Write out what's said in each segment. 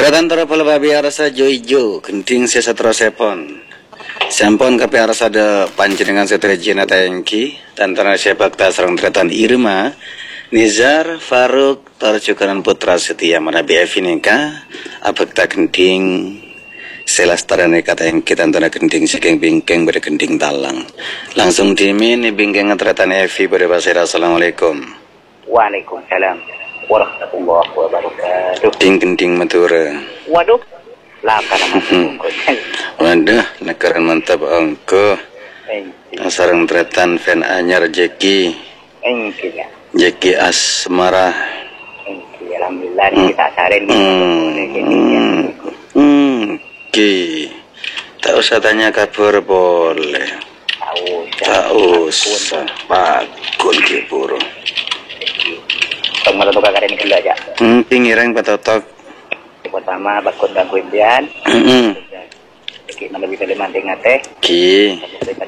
Tretan terapal babi arasa joijo kenting sesatro sepon. Sampon kape arasa de panjenengan setrejina tayangki tantara sepak tasarang tretan Irma Nizar Faruk tarcukaran putra setia mana BF-nika abekta kenting selastarane kata yang kita antara kenting sekeng bingkeng pada kenting talang langsung dimin bingkeng tretan Evi pada basira. Assalamualaikum. Waalaikumsalam warahmatullahi wabarakatuh. Kenting matura. Waduh, lakar Waduh, nekaran mantap angko. Sarang tretan fan anyar Jeki. Ya. Jeki Asmara. Alhamdulillah kita sarin tak usah tanya kabar boleh. Tak usah. Bakun ki puro. Tengah tukar karen dulu aja. Pingirang patotok. Pertama bakun ganggu impian. Iki mana bisa dimanting teh. Ki.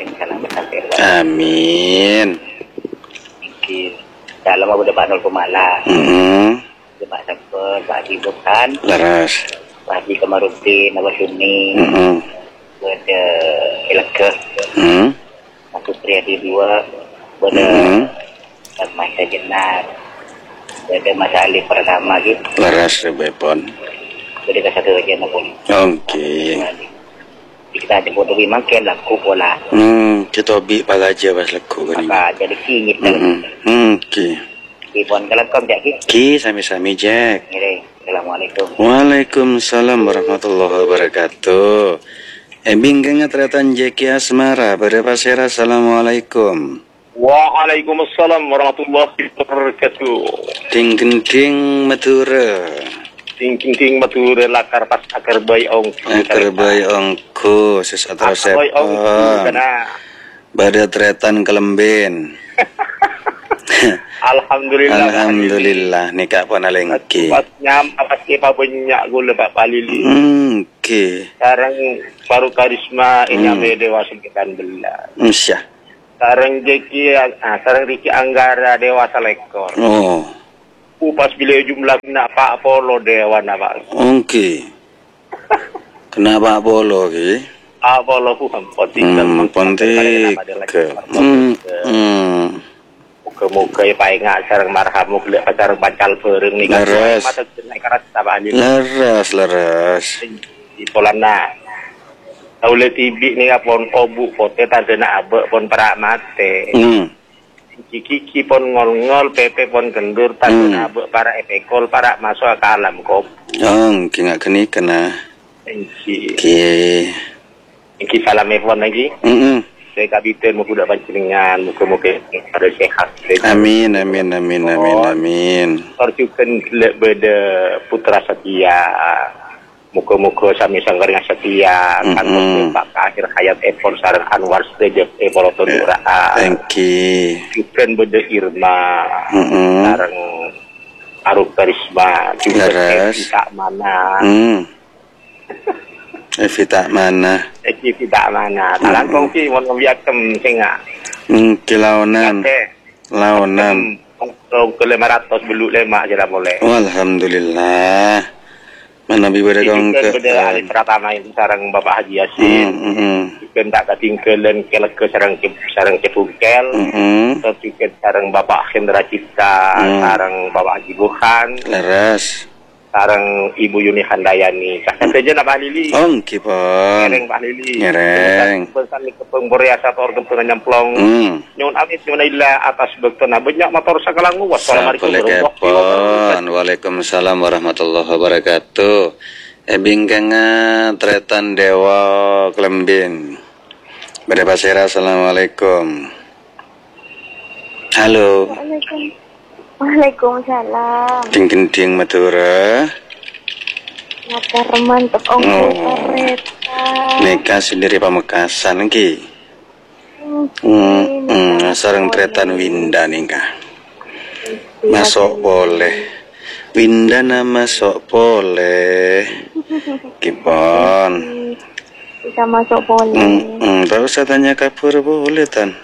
Amin. Iki dalam udah banul pemala. Coba sakit, bagi bukan. Laras. Bagi kemaruti, nawasuni. Beda ilaka. Aku pria di dua. Beda masa jenar. Beda masa alih pertama gitu. Laras rebepon. Beda ke satu aja nak pun. Oke. Kita ada bodoh memang ke laku pola. Kita bi pagaja pas laku kan. Maka jadi singit. Oke. Ibon kalau kau jadi. Ki sami-sami Jack. Ini. Assalamualaikum. Waalaikumsalam warahmatullahi wabarakatuh. Bingkeng tretan Jeki Asmara pada pasira. Assalamualaikum. Waalaikumsalam warahmatullahi wabarakatuh. Ding matura. Ting mature lakar pas akar bayi ongko. Akar bayi ongko sesatra sepon. Pada tretan kelemben. Alhamdulillah nikah panalengki. Nyam apa sih banyak gula pak palili. Oke. Sekarang baru karisma ini ame dewasa 19. Insyaallah. Sekarang Jeki, sekarang Riki Anggara dewasa lekor. Oh. Pas bila jumlah nak Pak Apollo dewa nak Pak. Oke. Kenapa Apollo ki? Apollo bukan penting. Muka-muka ya Pak Ingat sarang marhamu kelak sarang bacal pereng ni. Laras. Di Polana. Taule tibik ni pon obu pote tante nak abek pon perak mate. Kiki pon ngol-ngol pepe pon kendur tante nak abek para epekol para masuk ke alam kop. Kinga keni kena. Iki salam pon lagi. Saya kabitin mau budak pancingan muka-muka ada sehat. Amin. Terjukan kelak beda putra setia. Muka-muka sami sanggarnya setia kan pak akhir hayat Epon sarang Anwar Stejep Epon Tondura. Thank you. Juken beda Irma sarang Aruk Karisma Laras. tak mana. Evi tak mana. Talang kongki mau ngebiakem singa. Kilaunan. Launan. Ke 500 beluk lemak je dah boleh. Alhamdulillah. Mana bibada kong ke ahli pertama itu sarang Bapak Haji Yasin. Kan tak ketinggalan ke sarang Cepungkel. Tapi sarang Bapak Hendra Cipta, sarang Bapak Haji Burhan. Laras. Sarang Ibu Yuni Handayani. Kasih saja nak Pak Lili. Kipon. Ngereng Pak Lili. Ngereng. Pesan ni kepeng beriasa atau organ nyemplong. Nyon amis nyon ila atas bektona banyak motor sakalangu. Wassalamualaikum warahmatullahi wabarakatuh. Waalaikumsalam warahmatullahi wabarakatuh. Bingkeng tretan dewa kelembin. Pada pasira. Assalamualaikum. Halo. Waalaikumsalam. Ding matura. Nakar mantap kereta. Nikah sendiri Pamekasan ki. Sarang tretan Winda nikah. Masuk boleh. Winda nama masuk boleh. Kipon. Bisa masuk boleh. Tak usah tanya kabar boleh tan.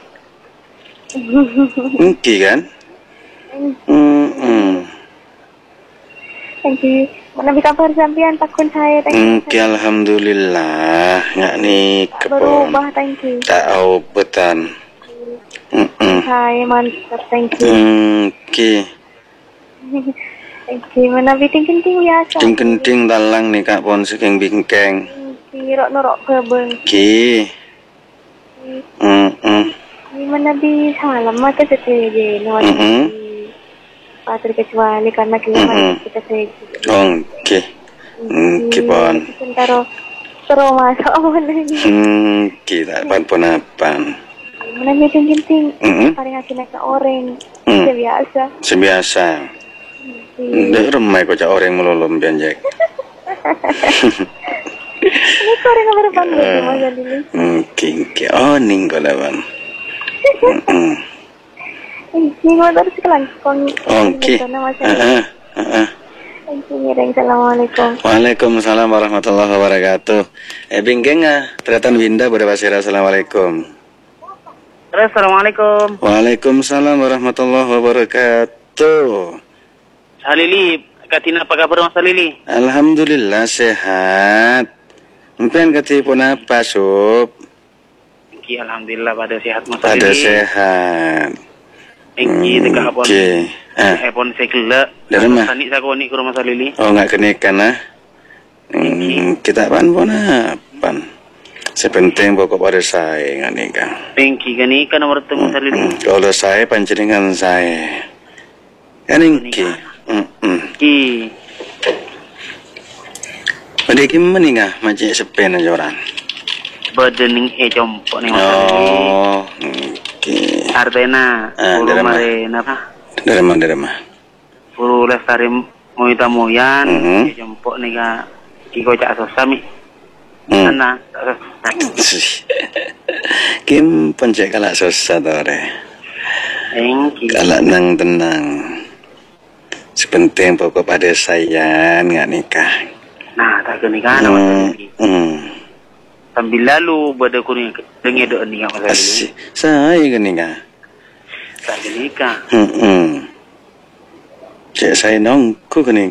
Ki kan? Thank you. Mana bisa kabar sampean takun saya thank you. Alhamdulillah nggak nih kepon. Berubah thank you. Tak obetan. Saya mantap thank you. Oke. Thank you. Mana biting kenting biasa. Ting talang nih kak pon saking bingkeng. Rok norok kebeng. Ki. Gimana bisa lama tuh seteje no. Patri kecuali karena kita setuju. Oke. Oke pon. Sebentar terus masuk lagi. Kita pon apan. Mana biting kenting. Paling hasilnya ke orang. Sebiasa. Ndak remai kocak orang melolom bianjek. Ini koreng nomor panggil Mas Adili. Oke. Oh ning kolawan. Ini motor sekarang Oke. Assalamualaikum. Waalaikumsalam warahmatullahi wabarakatuh. Bingkeng teratan Winda pada pasir. Assalamualaikum. Assalamualaikum. Waalaikumsalam warahmatullahi wabarakatuh. Salili, Katina apa kabar Mas Salili? Alhamdulillah sehat. Mungkin ketipun apa sup? Alhamdulillah pada sehat Mas Pada Salili. sehat. Teka apon. Oke. Apon sekele. Dari mana? Tani saya koni ke rumah Salili. Oh nggak kenekan kita pan sepenting pokok pada saya nggak nikah. Pengki gani kan nomor temu Salili. Kalau saya panjenengan saya. Kan ingki. Ki. Pada kim meningah macam sepen aja orang. Badening compok nih Mas Salili. Oh, oke. Artena, puru mare napa? Dari mana? Puru lestari moita moyan, compok nih ka kiko cak sosami. Ana, Kim pencet kalak susah tore. Engki. Kalak nang tenang. Sepenting pokok pada sayang nggak nikah. Nah, tak kenikahan Mas Salili. Sambil lalu pada kuning dengar doa ni Mas Salili. Saya kan nikah. Tak nikah. Cek saya nongku kan